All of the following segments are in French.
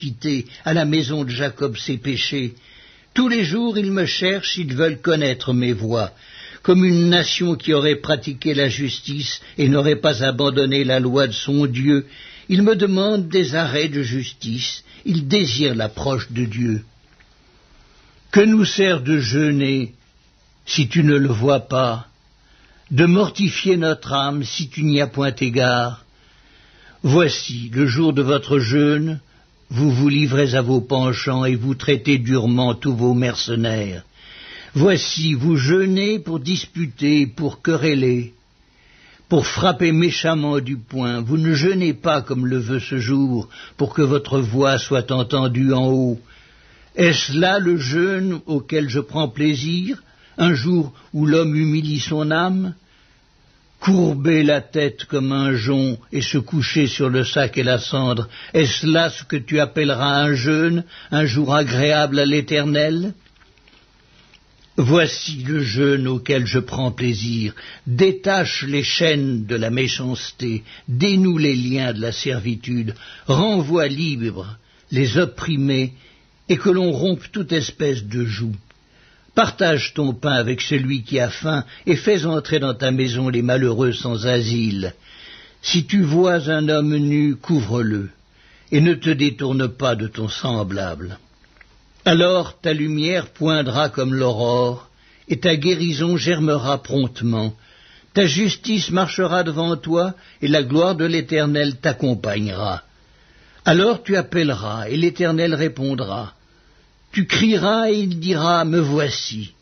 quitter à la maison de Jacob ses péchés. Tous les jours ils me cherchent, ils veulent connaître mes voies. Comme une nation qui aurait pratiqué la justice et n'aurait pas abandonné la loi de son Dieu, ils me demandent des arrêts de justice, ils désirent l'approche de Dieu. Que nous sert de jeûner si tu ne le vois pas, de mortifier notre âme si tu n'y as point égard? Voici, le jour de votre jeûne, vous vous livrez à vos penchants et vous traitez durement tous vos mercenaires. Voici, vous jeûnez pour disputer, pour quereller, pour frapper méchamment du poing. Vous ne jeûnez pas comme le veut ce jour, pour que votre voix soit entendue en haut. Est-ce là le jeûne auquel je prends plaisir, un jour où l'homme humilie son âme? Courber la tête comme un jonc et se coucher sur le sac et la cendre, est-ce là ce que tu appelleras un jeûne, un jour agréable à l'Éternel? Voici le jeûne auquel je prends plaisir. Détache les chaînes de la méchanceté, dénoue les liens de la servitude, renvoie libres les opprimés, et que l'on rompe toute espèce de joug. Partage ton pain avec celui qui a faim, et fais entrer dans ta maison les malheureux sans asile. Si tu vois un homme nu, couvre-le, et ne te détourne pas de ton semblable. Alors ta lumière poindra comme l'aurore, et ta guérison germera promptement. Ta justice marchera devant toi, et la gloire de l'Éternel t'accompagnera. Alors tu appelleras, et l'Éternel répondra. Tu crieras, et il dira, me voici.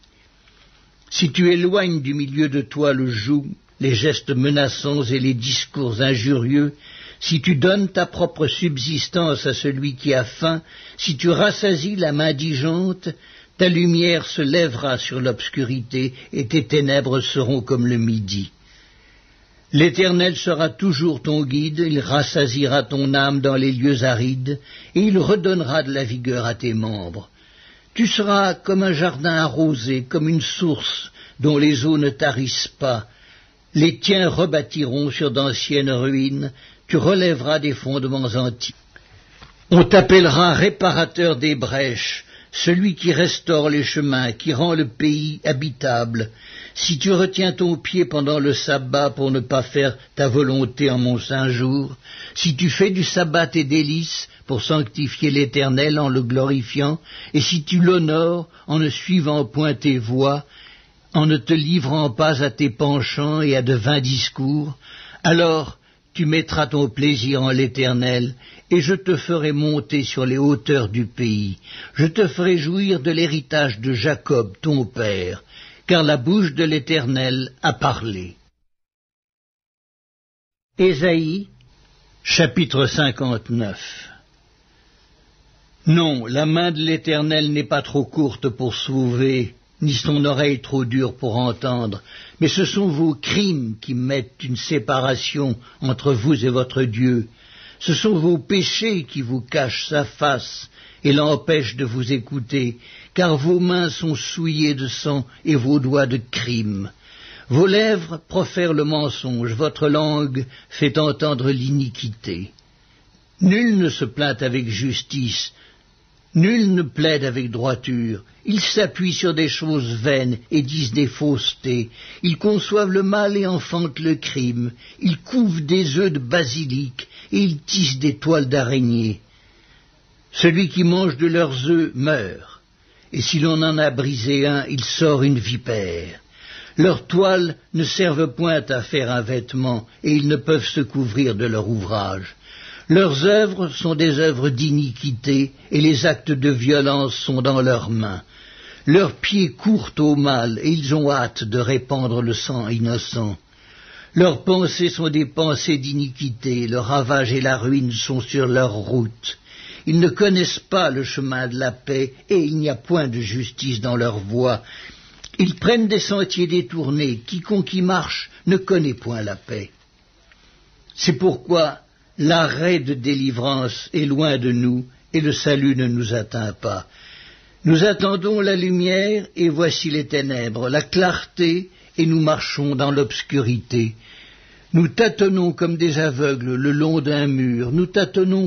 Si tu éloignes du milieu de toi le joug, les gestes menaçants et les discours injurieux, si tu donnes ta propre subsistance à celui qui a faim, si tu rassasies la main indigente, ta lumière se lèvera sur l'obscurité et tes ténèbres seront comme le midi. L'Éternel sera toujours ton guide, il rassasiera ton âme dans les lieux arides, et il redonnera de la vigueur à tes membres. Tu seras comme un jardin arrosé, comme une source dont les eaux ne tarissent pas. Les tiens rebâtiront sur d'anciennes ruines, tu relèveras des fondements antiques. On t'appellera réparateur des brèches, celui qui restaure les chemins, qui rend le pays habitable. Si tu retiens ton pied pendant le sabbat pour ne pas faire ta volonté en mon saint jour, si tu fais du sabbat tes délices pour sanctifier l'Éternel en le glorifiant, et si tu l'honores en ne suivant point tes voies, en ne te livrant pas à tes penchants et à de vains discours, alors tu mettras ton plaisir en l'Éternel, et je te ferai monter sur les hauteurs du pays. Je te ferai jouir de l'héritage de Jacob, ton père, car la bouche de l'Éternel a parlé. Ésaïe, chapitre 59. Non, la main de l'Éternel n'est pas trop courte pour sauver, ni son oreille trop dure pour entendre, mais ce sont vos crimes qui mettent une séparation entre vous et votre Dieu. Ce sont vos péchés qui vous cachent sa face et l'empêchent de vous écouter, car vos mains sont souillées de sang et vos doigts de crime. Vos lèvres profèrent le mensonge, votre langue fait entendre l'iniquité. Nul ne se plaint avec justice, nul ne plaide avec droiture. Ils s'appuient sur des choses vaines et disent des faussetés. Ils conçoivent le mal et enfantent le crime. Ils couvent des œufs de basilic et ils tissent des toiles d'araignée. Celui qui mange de leurs œufs meurt, et si l'on en a brisé un, il sort une vipère. Leurs toiles ne servent point à faire un vêtement, et ils ne peuvent se couvrir de leur ouvrage. Leurs œuvres sont des œuvres d'iniquité, et les actes de violence sont dans leurs mains. Leurs pieds courent au mal, et ils ont hâte de répandre le sang innocent. Leurs pensées sont des pensées d'iniquité, le ravage et la ruine sont sur leur route. Ils ne connaissent pas le chemin de la paix, et il n'y a point de justice dans leur voie. Ils prennent des sentiers détournés, quiconque y marche ne connaît point la paix. C'est pourquoi l'arrêt de délivrance est loin de nous, et le salut ne nous atteint pas. Nous attendons la lumière, et voici les ténèbres, la clarté, et nous marchons dans l'obscurité. Nous tâtonnons comme des aveugles le long d'un mur, nous tâtonnons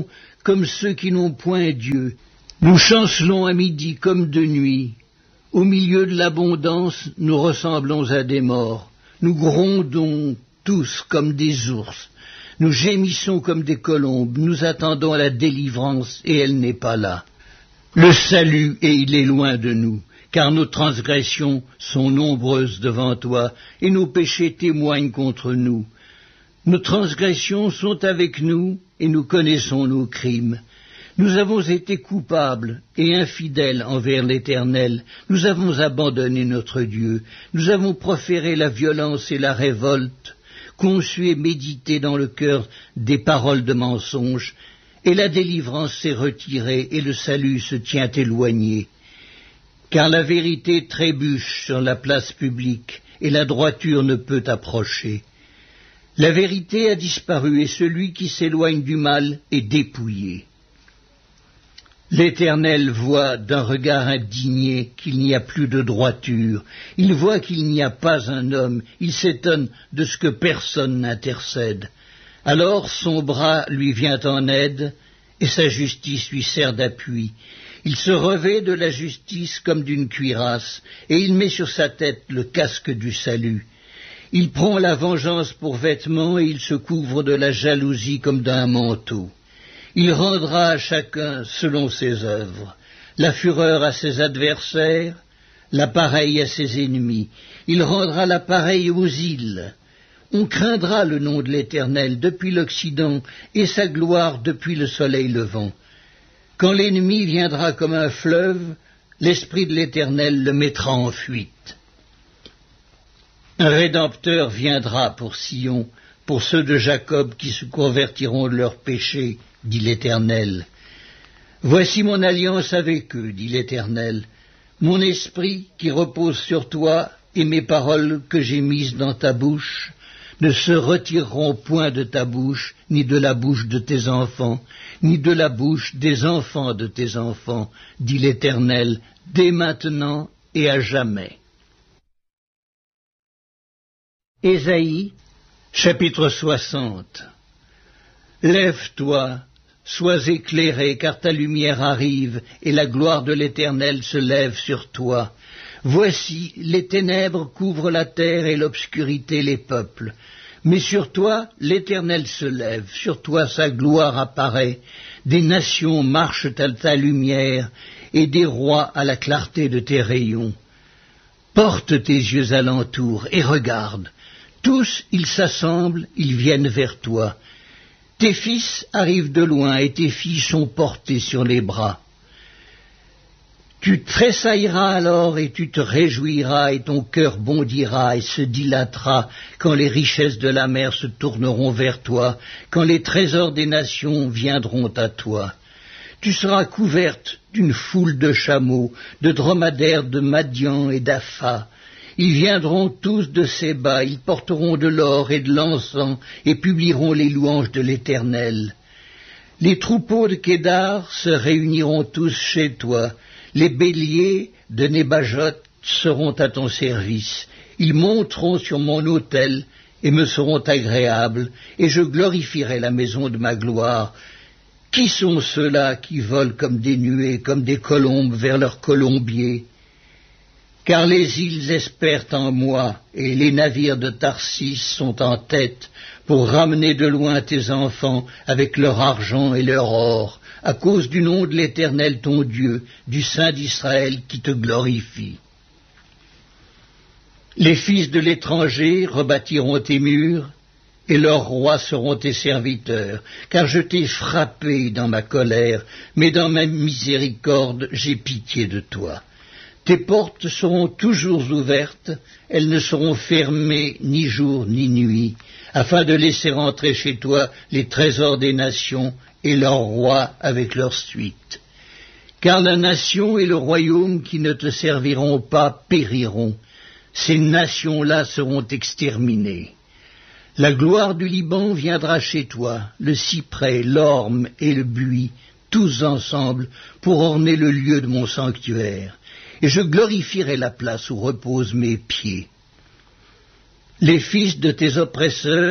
comme ceux qui n'ont point Dieu. Nous chancelons à midi comme de nuit. Au milieu de l'abondance, nous ressemblons à des morts. Nous grondons tous comme des ours. Nous gémissons comme des colombes. Nous attendons la délivrance et elle n'est pas là. Le salut, et il est loin de nous, car nos transgressions sont nombreuses devant toi, et nos péchés témoignent contre nous. Nos transgressions sont avec nous, et nous connaissons nos crimes. Nous avons été coupables et infidèles envers l'Éternel. Nous avons abandonné notre Dieu. Nous avons proféré la violence et la révolte, conçu et médité dans le cœur des paroles de mensonge, et la délivrance s'est retirée et le salut se tient éloigné. Car la vérité trébuche sur la place publique, et la droiture ne peut approcher. La vérité a disparu, et celui qui s'éloigne du mal est dépouillé. L'Éternel voit d'un regard indigné qu'il n'y a plus de droiture. Il voit qu'il n'y a pas un homme. Il s'étonne de ce que personne n'intercède. Alors son bras lui vient en aide, et sa justice lui sert d'appui. Il se revêt de la justice comme d'une cuirasse, et il met sur sa tête le casque du salut. Il prend la vengeance pour vêtement, et il se couvre de la jalousie comme d'un manteau. Il rendra à chacun selon ses œuvres, la fureur à ses adversaires, l'appareil à ses ennemis. Il rendra l'appareil aux îles. On craindra le nom de l'Éternel depuis l'Occident et sa gloire depuis le soleil levant. Quand l'ennemi viendra comme un fleuve, l'Esprit de l'Éternel le mettra en fuite. Un Rédempteur viendra pour Sion, pour ceux de Jacob qui se convertiront de leurs péchés, dit l'Éternel. Voici mon alliance avec eux, dit l'Éternel, mon esprit qui repose sur toi et mes paroles que j'ai mises dans ta bouche ne se retireront point de ta bouche, ni de la bouche de tes enfants, ni de la bouche des enfants de tes enfants, dit l'Éternel, dès maintenant et à jamais. Ésaïe, chapitre 60. Lève-toi, sois éclairé, car ta lumière arrive, et la gloire de l'Éternel se lève sur toi. Voici, les ténèbres couvrent la terre et l'obscurité les peuples. Mais sur toi, l'Éternel se lève, sur toi sa gloire apparaît. Des nations marchent à ta lumière, et des rois à la clarté de tes rayons. Porte tes yeux alentour et regarde. Tous, ils s'assemblent, ils viennent vers toi. Tes fils arrivent de loin et tes filles sont portées sur les bras. Tu tressailleras alors et tu te réjouiras et ton cœur bondira et se dilatera quand les richesses de la mer se tourneront vers toi, quand les trésors des nations viendront à toi. Tu seras couverte d'une foule de chameaux, de dromadaires de Madian et d'Apha. Ils viendront tous de Séba, ils porteront de l'or et de l'encens et publieront les louanges de l'Éternel. Les troupeaux de Kédar se réuniront tous chez toi. Les béliers de Nébajot seront à ton service. Ils monteront sur mon autel et me seront agréables, et je glorifierai la maison de ma gloire. Qui sont ceux-là qui volent comme des nuées, comme des colombes vers leur colombier? Car les îles espèrent en moi, et les navires de Tarsis sont en tête pour ramener de loin tes enfants avec leur argent et leur or, à cause du nom de l'Éternel ton Dieu, du Saint d'Israël qui te glorifie. Les fils de l'étranger rebâtiront tes murs, et leurs rois seront tes serviteurs, car je t'ai frappé dans ma colère, mais dans ma miséricorde j'ai pitié de toi. Tes portes seront toujours ouvertes, elles ne seront fermées ni jour ni nuit, afin de laisser entrer chez toi les trésors des nations et leurs rois avec leur suite. Car la nation et le royaume qui ne te serviront pas périront, ces nations-là seront exterminées. La gloire du Liban viendra chez toi, le cyprès, l'orme et le buis, tous ensemble, pour orner le lieu de mon sanctuaire. Et je glorifierai la place où reposent mes pieds. Les fils de tes oppresseurs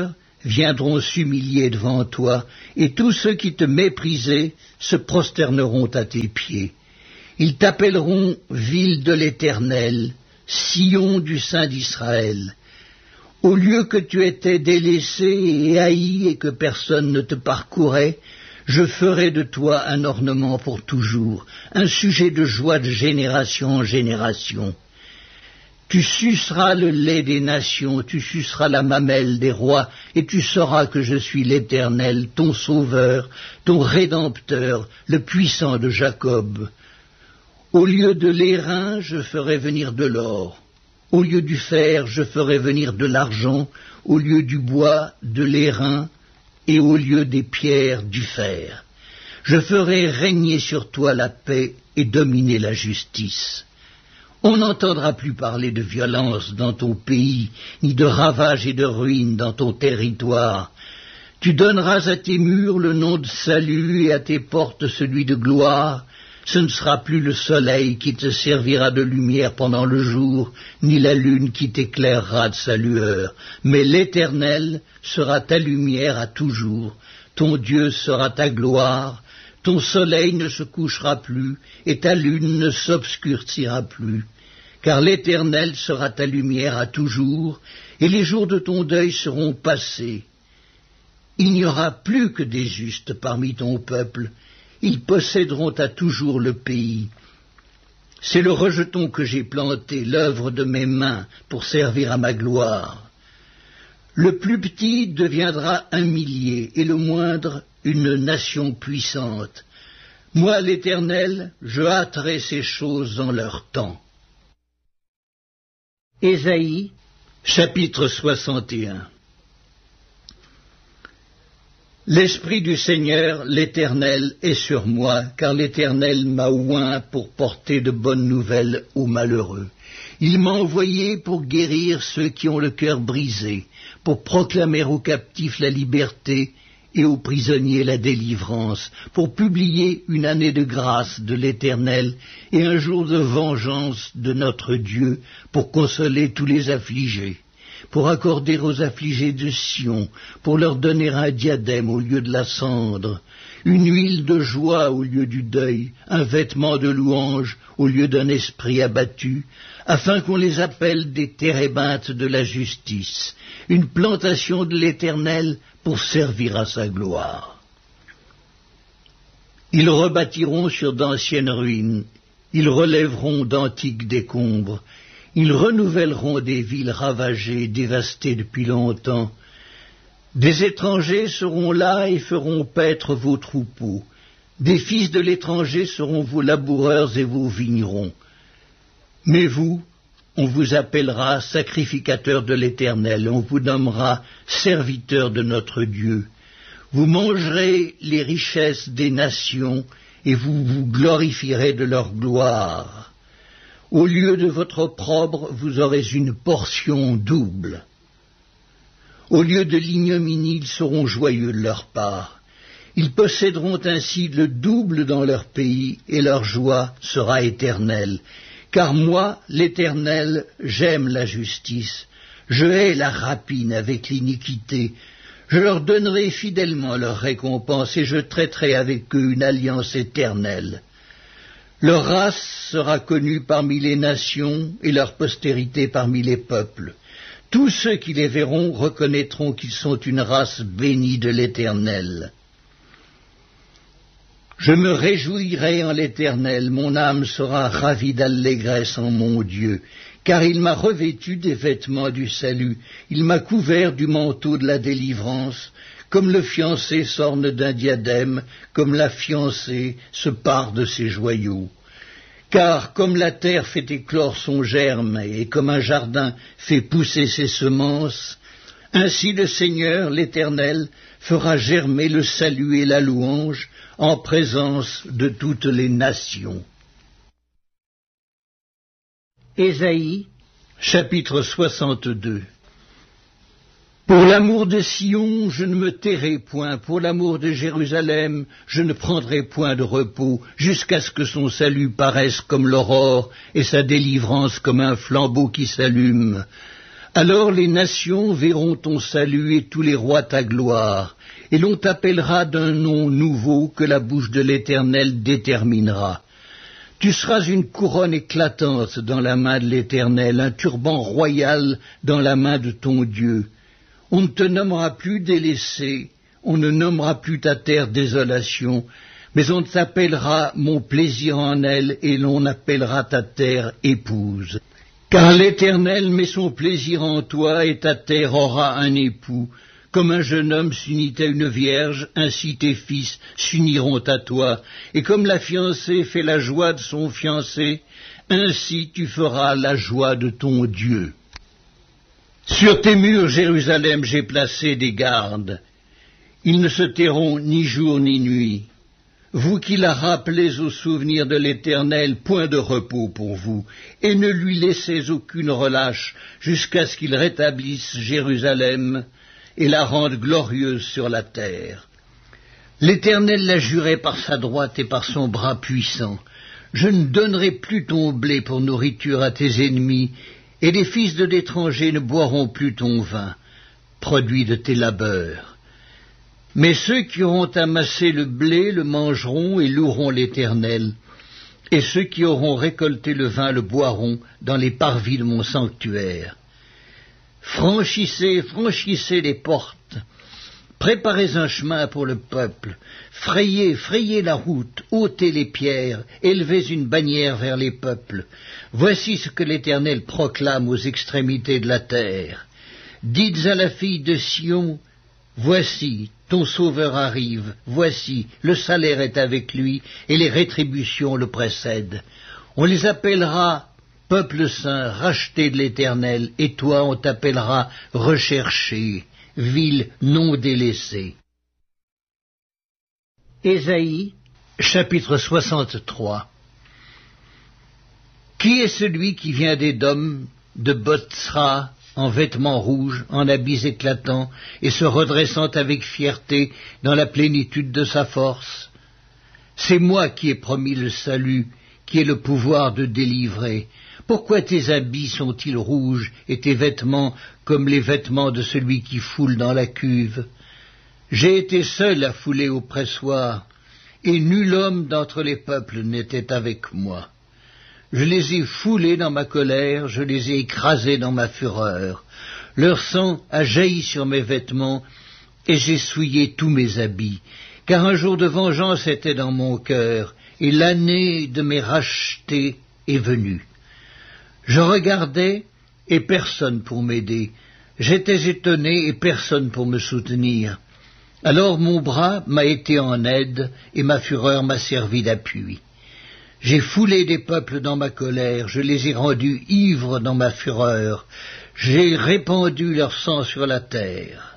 viendront s'humilier devant toi, et tous ceux qui te méprisaient se prosterneront à tes pieds. Ils t'appelleront ville de l'Éternel, Sion du Saint d'Israël. Au lieu que tu étais délaissé et haï et que personne ne te parcourait, je ferai de toi un ornement pour toujours, un sujet de joie de génération en génération. Tu suceras le lait des nations, tu suceras la mamelle des rois, et tu sauras que je suis l'Éternel, ton Sauveur, ton Rédempteur, le puissant de Jacob. Au lieu de l'airain, je ferai venir de l'or. Au lieu du fer, je ferai venir de l'argent. Au lieu du bois, de l'airain. Et au lieu des pierres, du fer. Je ferai régner sur toi la paix et dominer la justice. On n'entendra plus parler de violence dans ton pays, ni de ravages et de ruines dans ton territoire. Tu donneras à tes murs le nom de salut et à tes portes celui de gloire. Ce ne sera plus le soleil qui te servira de lumière pendant le jour, ni la lune qui t'éclairera de sa lueur. Mais l'Éternel sera ta lumière à toujours, ton Dieu sera ta gloire, ton soleil ne se couchera plus, et ta lune ne s'obscurcira plus. Car l'Éternel sera ta lumière à toujours, et les jours de ton deuil seront passés. Il n'y aura plus que des justes parmi ton peuple, ils posséderont à toujours le pays. C'est le rejeton que j'ai planté, l'œuvre de mes mains, pour servir à ma gloire. Le plus petit deviendra un millier, et le moindre une nation puissante. Moi, l'Éternel, je hâterai ces choses en leur temps. Ésaïe, chapitre 61. L'Esprit du Seigneur, l'Éternel, est sur moi, car l'Éternel m'a oint pour porter de bonnes nouvelles aux malheureux. Il m'a envoyé pour guérir ceux qui ont le cœur brisé, pour proclamer aux captifs la liberté et aux prisonniers la délivrance, pour publier une année de grâce de l'Éternel et un jour de vengeance de notre Dieu, pour consoler tous les affligés, pour accorder aux affligés de Sion, pour leur donner un diadème au lieu de la cendre, une huile de joie au lieu du deuil, un vêtement de louange au lieu d'un esprit abattu, afin qu'on les appelle des térébintes de la justice, une plantation de l'Éternel pour servir à sa gloire. Ils rebâtiront sur d'anciennes ruines, ils relèveront d'antiques décombres, ils renouvelleront des villes ravagées, dévastées depuis longtemps. Des étrangers seront là et feront paître vos troupeaux. Des fils de l'étranger seront vos laboureurs et vos vignerons. Mais vous, on vous appellera sacrificateurs de l'Éternel, on vous nommera serviteurs de notre Dieu. Vous mangerez les richesses des nations et vous vous glorifierez de leur gloire. Au lieu de votre opprobre, vous aurez une portion double. Au lieu de l'ignominie, ils seront joyeux de leur part. Ils posséderont ainsi le double dans leur pays, et leur joie sera éternelle. Car moi, l'Éternel, j'aime la justice. Je hais la rapine avec l'iniquité. Je leur donnerai fidèlement leur récompense, et je traiterai avec eux une alliance éternelle. Leur race sera connue parmi les nations et leur postérité parmi les peuples. Tous ceux qui les verront reconnaîtront qu'ils sont une race bénie de l'Éternel. Je me réjouirai en l'Éternel, mon âme sera ravie d'allégresse en mon Dieu, car il m'a revêtu des vêtements du salut, il m'a couvert du manteau de la délivrance, comme le fiancé s'orne d'un diadème, comme la fiancée se pare de ses joyaux. Car comme la terre fait éclore son germe, et comme un jardin fait pousser ses semences, ainsi le Seigneur, l'Éternel, fera germer le salut et la louange en présence de toutes les nations. Ésaïe, chapitre 62. Pour l'amour de Sion, je ne me tairai point, pour l'amour de Jérusalem, je ne prendrai point de repos, jusqu'à ce que son salut paraisse comme l'aurore, et sa délivrance comme un flambeau qui s'allume. Alors les nations verront ton salut et tous les rois ta gloire, et l'on t'appellera d'un nom nouveau que la bouche de l'Éternel déterminera. Tu seras une couronne éclatante dans la main de l'Éternel, un turban royal dans la main de ton Dieu. On ne te nommera plus délaissé, on ne nommera plus ta terre désolation, mais on t'appellera mon plaisir en elle, et l'on appellera ta terre épouse. Car l'Éternel met son plaisir en toi, et ta terre aura un époux. Comme un jeune homme s'unit à une vierge, ainsi tes fils s'uniront à toi. Et comme la fiancée fait la joie de son fiancé, ainsi tu feras la joie de ton Dieu. Sur tes murs, Jérusalem, j'ai placé des gardes. Ils ne se tairont ni jour ni nuit. Vous qui la rappelez au souvenir de l'Éternel, point de repos pour vous, et ne lui laissez aucune relâche jusqu'à ce qu'il rétablisse Jérusalem et la rende glorieuse sur la terre. L'Éternel l'a juré par sa droite et par son bras puissant. Je ne donnerai plus ton blé pour nourriture à tes ennemis, et les fils de l'étranger ne boiront plus ton vin, produit de tes labeurs. Mais ceux qui auront amassé le blé le mangeront et loueront l'Éternel, et ceux qui auront récolté le vin le boiront dans les parvis de mon sanctuaire. Franchissez, franchissez les portes, préparez un chemin pour le peuple, frayez la route, ôtez les pierres, élevez une bannière vers les peuples. Voici ce que l'Éternel proclame aux extrémités de la terre. Dites à la fille de Sion, voici, ton sauveur arrive, voici, le salaire est avec lui, et les rétributions le précèdent. On les appellera peuple saint, racheté de l'Éternel, et toi on t'appellera recherché, ville non délaissée. Ésaïe, chapitre 63. Qui est celui qui vient d'Édom, de Botsra, en vêtements rouges, en habits éclatants, et se redressant avec fierté dans la plénitude de sa force? C'est moi qui ai promis le salut, qui ai le pouvoir de délivrer. Pourquoi tes habits sont-ils rouges, et tes vêtements comme les vêtements de celui qui foule dans la cuve? J'ai été seul à fouler au pressoir, et nul homme d'entre les peuples n'était avec moi. Je les ai foulés dans ma colère, je les ai écrasés dans ma fureur. Leur sang a jailli sur mes vêtements, et j'ai souillé tous mes habits. Car un jour de vengeance était dans mon cœur, et l'année de mes rachetés est venue. Je regardais, et personne pour m'aider. J'étais étonné, et personne pour me soutenir. Alors mon bras m'a été en aide, et ma fureur m'a servi d'appui. J'ai foulé des peuples dans ma colère, je les ai rendus ivres dans ma fureur, j'ai répandu leur sang sur la terre.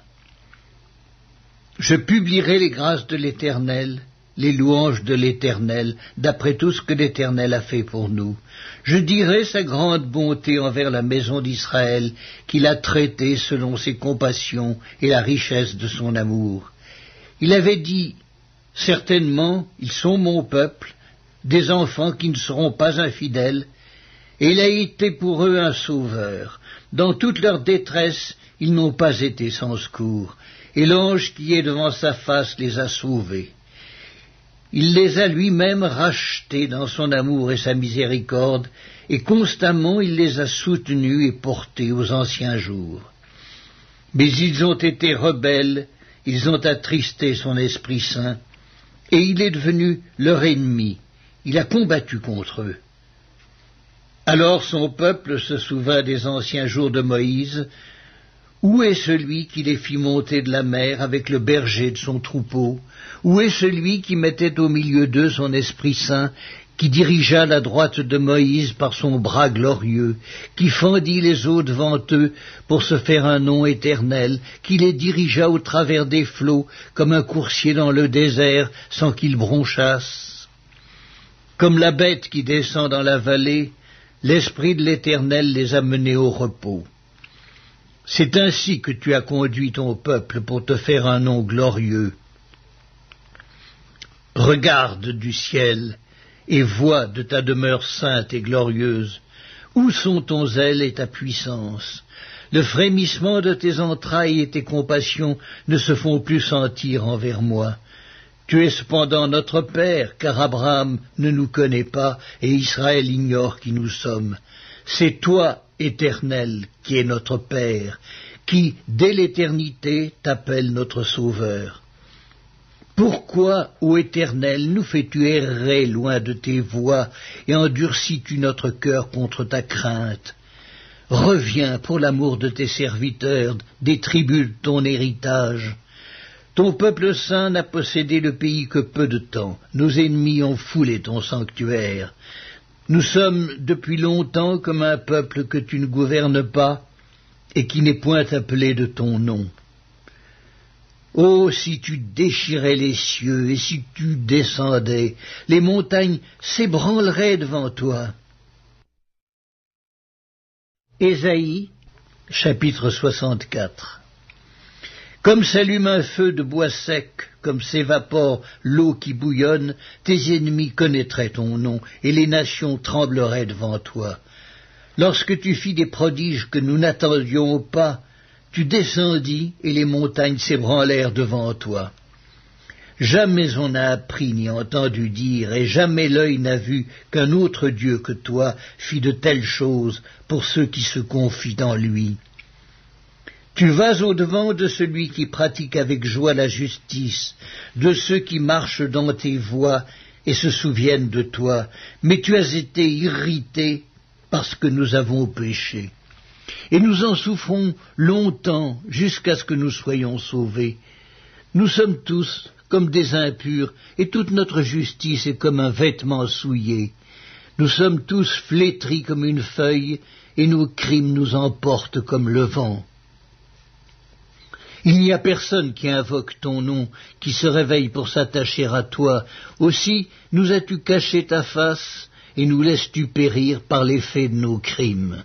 Je publierai les grâces de l'Éternel, les louanges de l'Éternel, d'après tout ce que l'Éternel a fait pour nous. Je dirai sa grande bonté envers la maison d'Israël, qu'il a traitée selon ses compassions et la richesse de son amour. Il avait dit, certainement, ils sont mon peuple, des enfants qui ne seront pas infidèles, et il a été pour eux un sauveur. Dans toute leur détresse, ils n'ont pas été sans secours, et l'ange qui est devant sa face les a sauvés. Il les a lui-même rachetés dans son amour et sa miséricorde, et constamment il les a soutenus et portés aux anciens jours. Mais ils ont été rebelles, ils ont attristé son Esprit Saint, et il est devenu leur ennemi. Il a combattu contre eux. Alors son peuple se souvint des anciens jours de Moïse. Où est celui qui les fit monter de la mer avec le berger de son troupeau? Où est celui qui mettait au milieu d'eux son Esprit Saint, qui dirigea la droite de Moïse par son bras glorieux, qui fendit les eaux devant eux pour se faire un nom éternel, qui les dirigea au travers des flots comme un coursier dans le désert sans qu'ils bronchassent? Comme la bête qui descend dans la vallée, l'Esprit de l'Éternel les a menés au repos. C'est ainsi que tu as conduit ton peuple pour te faire un nom glorieux. Regarde du ciel et vois de ta demeure sainte et glorieuse. Où sont ton zèle et ta puissance? Le frémissement de tes entrailles et tes compassions ne se font plus sentir envers moi. Tu es cependant notre Père, car Abraham ne nous connaît pas et Israël ignore qui nous sommes. C'est toi, Éternel, qui es notre Père, qui, dès l'éternité, t'appelle notre Sauveur. Pourquoi, ô Éternel, nous fais-tu errer loin de tes voies et endurcis-tu notre cœur contre ta crainte? Reviens pour l'amour de tes serviteurs, des tribus de ton héritage. Ton peuple saint n'a possédé le pays que peu de temps. Nos ennemis ont foulé ton sanctuaire. Nous sommes depuis longtemps comme un peuple que tu ne gouvernes pas et qui n'est point appelé de ton nom. Oh, si tu déchirais les cieux et si tu descendais, les montagnes s'ébranleraient devant toi. Ésaïe, chapitre 64. Comme s'allume un feu de bois sec, comme s'évapore l'eau qui bouillonne, tes ennemis connaîtraient ton nom, et les nations trembleraient devant toi. Lorsque tu fis des prodiges que nous n'attendions pas, tu descendis, et les montagnes s'ébranlèrent devant toi. Jamais on n'a appris ni entendu dire, et jamais l'œil n'a vu qu'un autre Dieu que toi fit de telles choses pour ceux qui se confient en lui. Tu vas au-devant de celui qui pratique avec joie la justice, de ceux qui marchent dans tes voies et se souviennent de toi, mais tu as été irrité parce que nous avons péché. Et nous en souffrons longtemps jusqu'à ce que nous soyons sauvés. Nous sommes tous comme des impurs, et toute notre justice est comme un vêtement souillé. Nous sommes tous flétris comme une feuille, et nos crimes nous emportent comme le vent. Il n'y a personne qui invoque ton nom, qui se réveille pour s'attacher à toi. Aussi nous as-tu caché ta face, et nous laisses-tu périr par l'effet de nos crimes.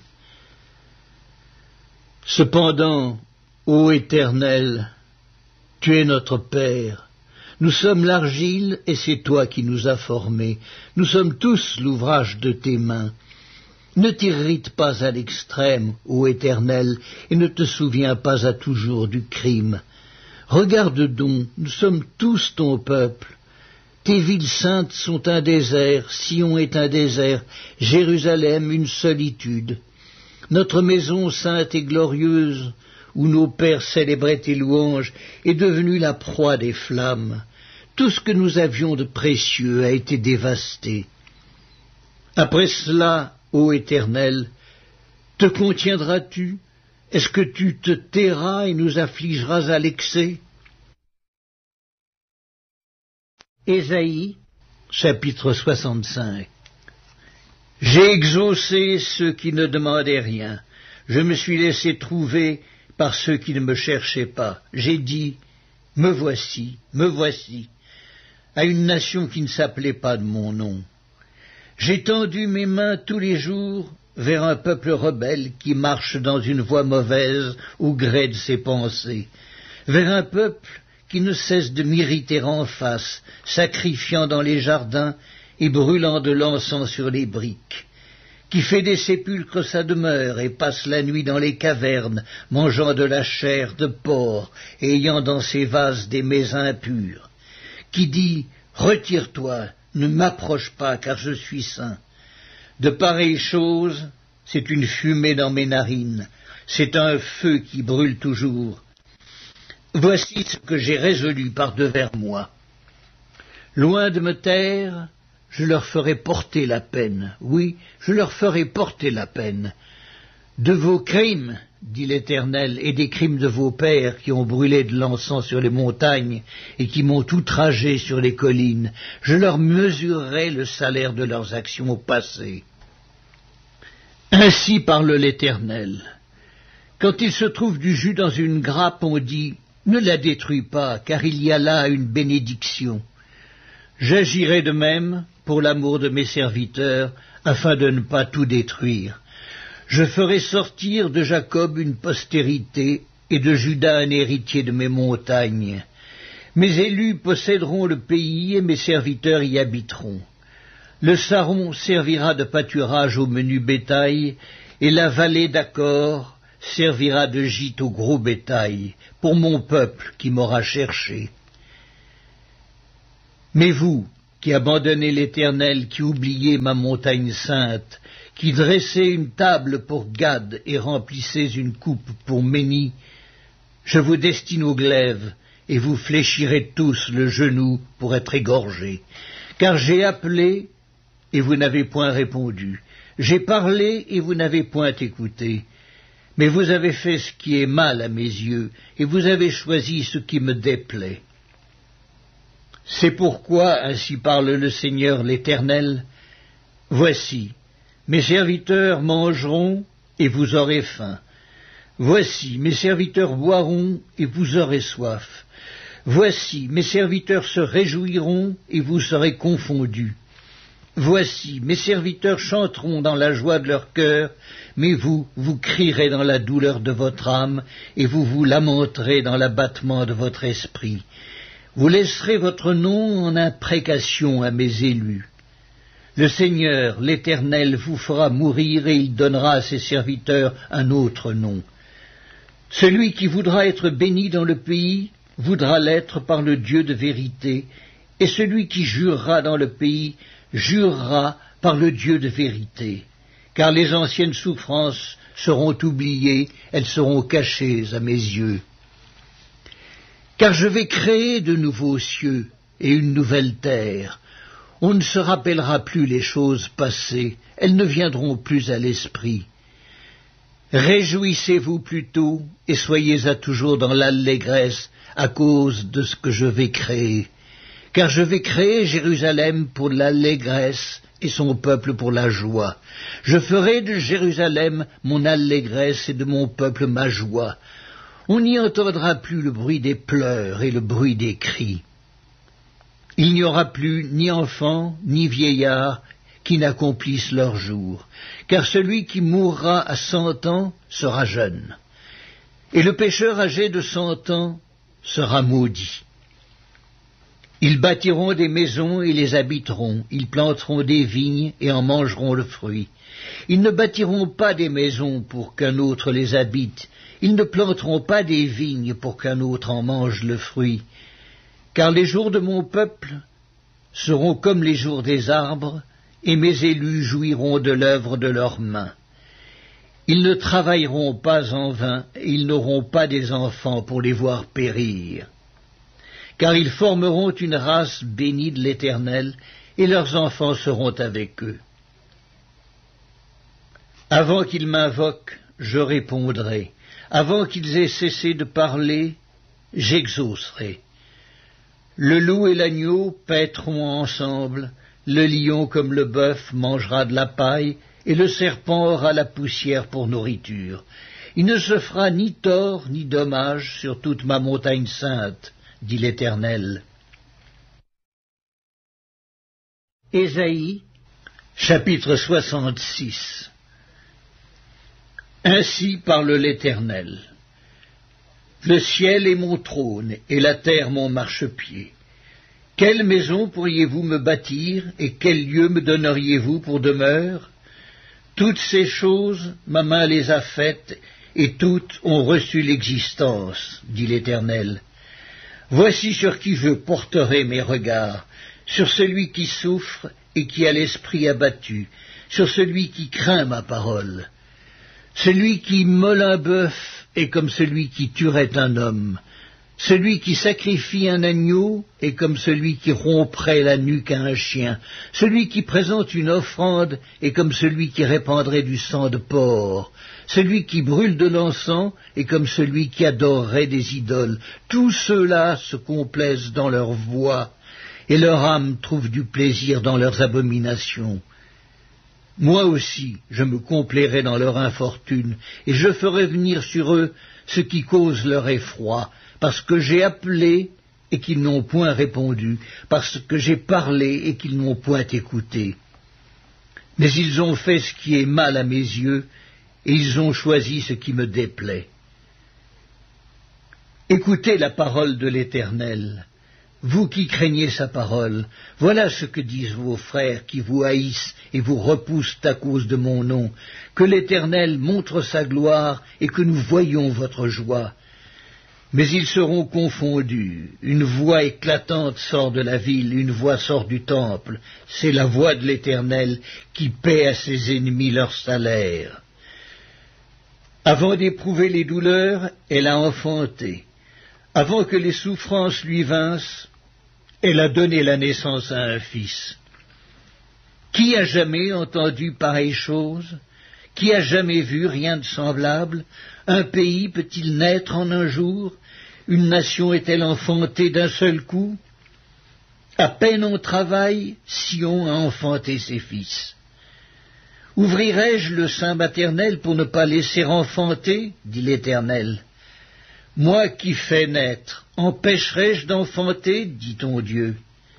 Cependant, ô Éternel, tu es notre Père. Nous sommes l'argile, et c'est toi qui nous as formés. Nous sommes tous l'ouvrage de tes mains. Ne t'irrite pas à l'extrême, ô Éternel, et ne te souviens pas à toujours du crime. Regarde donc, nous sommes tous ton peuple. Tes villes saintes sont un désert, Sion est un désert, Jérusalem une solitude. Notre maison sainte et glorieuse, où nos pères célébraient tes louanges, est devenue la proie des flammes. Tout ce que nous avions de précieux a été dévasté. Après cela, ô Éternel, te contiendras-tu? Est-ce que tu te tairas et nous affligeras à l'excès? Ésaïe, chapitre 65. J'ai exaucé ceux qui ne demandaient rien. Je me suis laissé trouver par ceux qui ne me cherchaient pas. J'ai dit, me voici, à une nation qui ne s'appelait pas de mon nom. J'ai tendu mes mains tous les jours vers un peuple rebelle qui marche dans une voie mauvaise au gré de ses pensées, vers un peuple qui ne cesse de m'irriter en face, sacrifiant dans les jardins et brûlant de l'encens sur les briques, qui fait des sépulcres sa demeure et passe la nuit dans les cavernes, mangeant de la chair de porc et ayant dans ses vases des mets impurs, qui dit « Retire-toi, ne m'approche pas, car je suis saint ». De pareilles choses, c'est une fumée dans mes narines, c'est un feu qui brûle toujours. Voici ce que j'ai résolu par devers moi. Loin de me taire, je leur ferai porter la peine. Oui, je leur ferai porter la peine. De vos crimes, dit l'Éternel, et des crimes de vos pères qui ont brûlé de l'encens sur les montagnes et qui m'ont outragé sur les collines, je leur mesurerai le salaire de leurs actions passées. Ainsi parle l'Éternel. Quand il se trouve du jus dans une grappe, on dit « Ne la détruis pas, car il y a là une bénédiction ». J'agirai de même pour l'amour de mes serviteurs, afin de ne pas tout détruire. Je ferai sortir de Jacob une postérité, et de Juda un héritier de mes montagnes. Mes élus posséderont le pays, et mes serviteurs y habiteront. Le Saron servira de pâturage au menu bétail, et la vallée d'Accor servira de gîte au gros bétail, pour mon peuple qui m'aura cherché. Mais vous, qui abandonnez l'Éternel, qui oubliez ma montagne sainte, qui dressez une table pour Gad et remplissez une coupe pour Méni, je vous destine au glaive, et vous fléchirez tous le genou pour être égorgés. Car j'ai appelé, et vous n'avez point répondu. J'ai parlé, et vous n'avez point écouté. Mais vous avez fait ce qui est mal à mes yeux, et vous avez choisi ce qui me déplaît. C'est pourquoi, ainsi parle le Seigneur l'Éternel, voici, mes serviteurs mangeront, et vous aurez faim. Voici, mes serviteurs boiront, et vous aurez soif. Voici, mes serviteurs se réjouiront, et vous serez confondus. Voici, mes serviteurs chanteront dans la joie de leur cœur, mais vous, vous crierez dans la douleur de votre âme, et vous vous lamenterez dans l'abattement de votre esprit. Vous laisserez votre nom en imprécation à mes élus. Le Seigneur, l'Éternel, vous fera mourir, et il donnera à ses serviteurs un autre nom. Celui qui voudra être béni dans le pays voudra l'être par le Dieu de vérité, et celui qui jurera dans le pays jurera par le Dieu de vérité, car les anciennes souffrances seront oubliées, elles seront cachées à mes yeux. Car je vais créer de nouveaux cieux et une nouvelle terre. On ne se rappellera plus les choses passées, elles ne viendront plus à l'esprit. Réjouissez-vous plutôt et soyez à toujours dans l'allégresse à cause de ce que je vais créer. Car je vais créer Jérusalem pour l'allégresse et son peuple pour la joie. Je ferai de Jérusalem mon allégresse et de mon peuple ma joie. On n'y entendra plus le bruit des pleurs et le bruit des cris. Il n'y aura plus ni enfants ni vieillards qui n'accomplissent leur jour, car celui qui mourra à 100 ans sera jeune, et le pécheur âgé de 100 ans sera maudit. Ils bâtiront des maisons et les habiteront, ils planteront des vignes et en mangeront le fruit. Ils ne bâtiront pas des maisons pour qu'un autre les habite, ils ne planteront pas des vignes pour qu'un autre en mange le fruit, car les jours de mon peuple seront comme les jours des arbres, et mes élus jouiront de l'œuvre de leurs mains. Ils ne travailleront pas en vain, et ils n'auront pas des enfants pour les voir périr. Car ils formeront une race bénie de l'Éternel, et leurs enfants seront avec eux. Avant qu'ils m'invoquent, je répondrai. Avant qu'ils aient cessé de parler, j'exaucerai. Le loup et l'agneau paîtront ensemble, le lion comme le bœuf mangera de la paille, et le serpent aura la poussière pour nourriture. Il ne se fera ni tort ni dommage sur toute ma montagne sainte, dit l'Éternel. Ésaïe, chapitre 66. Ainsi parle l'Éternel. Le ciel est mon trône, et la terre mon marchepied. Quelle maison pourriez-vous me bâtir, et quel lieu me donneriez-vous pour demeure? Toutes ces choses, ma main les a faites, et toutes ont reçu l'existence, dit l'Éternel. Voici sur qui je porterai mes regards, sur celui qui souffre et qui a l'esprit abattu, sur celui qui craint ma parole. Celui qui immole un bœuf est comme celui qui tuerait un homme. Celui qui sacrifie un agneau est comme celui qui romprait la nuque à un chien. Celui qui présente une offrande est comme celui qui répandrait du sang de porc. Celui qui brûle de l'encens est comme celui qui adorerait des idoles. Tous ceux-là se complaisent dans leurs voies, et leur âme trouve du plaisir dans leurs abominations. Moi aussi, je me complairai dans leur infortune, et je ferai venir sur eux ce qui cause leur effroi, parce que j'ai appelé et qu'ils n'ont point répondu, parce que j'ai parlé et qu'ils n'ont point écouté. Mais ils ont fait ce qui est mal à mes yeux, et ils ont choisi ce qui me déplaît. Écoutez la parole de l'Éternel. vous qui craignez sa parole, voilà ce que disent vos frères qui vous haïssent et vous repoussent à cause de mon nom, que l'Éternel montre sa gloire et que nous voyions votre joie. Mais ils seront confondus. Une voix éclatante sort de la ville, une voix sort du temple. C'est la voix de l'Éternel qui paie à ses ennemis leur salaire. Avant d'éprouver les douleurs, elle a enfanté. Avant que les souffrances lui vinssent, elle a donné la naissance à un fils. Qui a jamais entendu pareille chose? Qui a jamais vu rien de semblable? Un pays peut-il naître en un jour? Une nation est-elle enfantée d'un seul coup? À peine on travaille, Sion a enfanté ses fils. Ouvrirai-je le sein maternel pour ne pas laisser enfanter? Dit l'Éternel. Moi qui fais naître, empêcherai-je d'enfanter? Dit ton Dieu.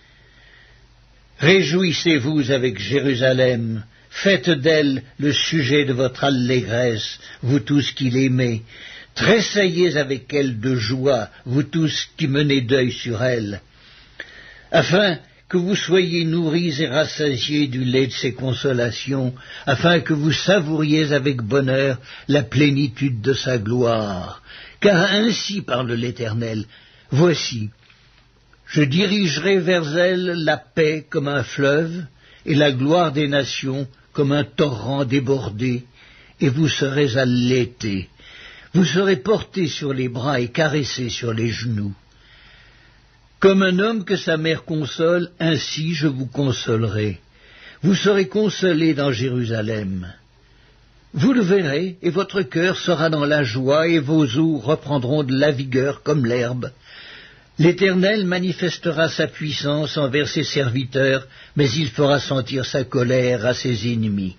Réjouissez-vous avec Jérusalem, faites d'elle le sujet de votre allégresse, vous tous qui l'aimez. Tressaillez avec elle de joie, vous tous qui menez deuil sur elle, afin que vous soyez nourris et rassasiés du lait de ses consolations, afin que vous savouriez avec bonheur la plénitude de sa gloire. Car ainsi parle l'Éternel, voici, je dirigerai vers elle la paix comme un fleuve, et la gloire des nations comme un torrent débordé, et vous serez allaités. Vous serez portés sur les bras et caressés sur les genoux. Comme un homme que sa mère console, ainsi je vous consolerai. Vous serez consolés dans Jérusalem. Vous le verrez, et votre cœur sera dans la joie, et vos os reprendront de la vigueur comme l'herbe. L'Éternel manifestera sa puissance envers ses serviteurs, mais il fera sentir sa colère à ses ennemis.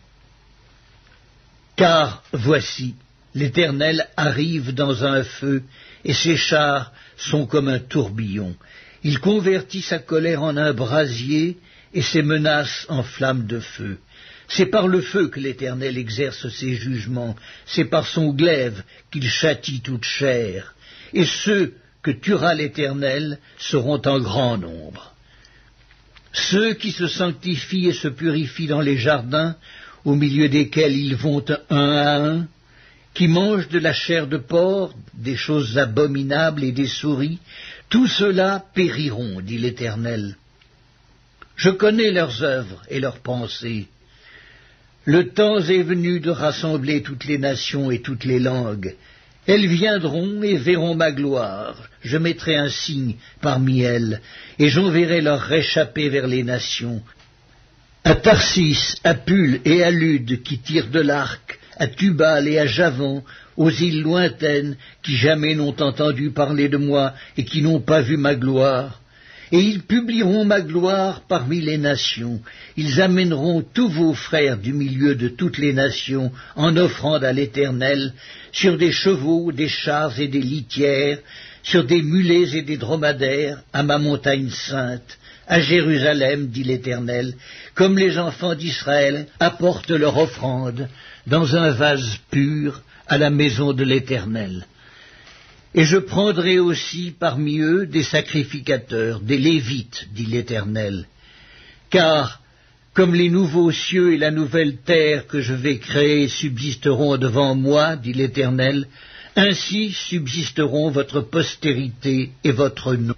Car, voici, l'Éternel arrive dans un feu, et ses chars sont comme un tourbillon. Il convertit sa colère en un brasier, et ses menaces en flammes de feu. C'est par le feu que l'Éternel exerce ses jugements, c'est par son glaive qu'il châtie toute chair, et ceux que tuera l'Éternel seront en grand nombre. Ceux qui se sanctifient et se purifient dans les jardins, au milieu desquels ils vont un à un, qui mangent de la chair de porc, des choses abominables et des souris, tous ceux-là périront, dit l'Éternel. Je connais leurs œuvres et leurs pensées. Le temps est venu de rassembler toutes les nations et toutes les langues. Elles viendront et verront ma gloire. Je mettrai un signe parmi elles, et j'enverrai leur réchappé vers les nations. À Tarsis, à Pul et à Lude qui tirent de l'arc, à Tubal et à Javan, aux îles lointaines qui jamais n'ont entendu parler de moi et qui n'ont pas vu ma gloire. Et ils publieront ma gloire parmi les nations. Ils amèneront tous vos frères du milieu de toutes les nations en offrande à l'Éternel, sur des chevaux, des chars et des litières, sur des mulets et des dromadaires, à ma montagne sainte, à Jérusalem, dit l'Éternel, comme les enfants d'Israël apportent leur offrande dans un vase pur à la maison de l'Éternel. Et je prendrai aussi parmi eux des sacrificateurs, des Lévites, dit l'Éternel. Car, comme les nouveaux cieux et la nouvelle terre que je vais créer subsisteront devant moi, dit l'Éternel, ainsi subsisteront votre postérité et votre nom.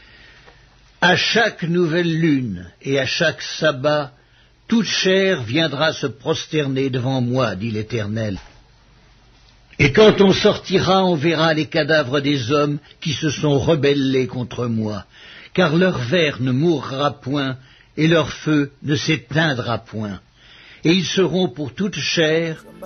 À chaque nouvelle lune et à chaque sabbat, toute chair viendra se prosterner devant moi, dit l'Éternel. Et quand on sortira, on verra les cadavres des hommes qui se sont rebellés contre moi, car leur ver ne mourra point, et leur feu ne s'éteindra point. Et ils seront pour toute chair